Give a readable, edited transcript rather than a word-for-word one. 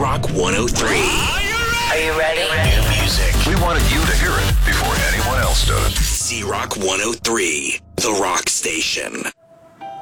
Z-Rock 103. Are you ready? New music. We wanted you to hear it before anyone else does. Z-Rock 103, the rock station.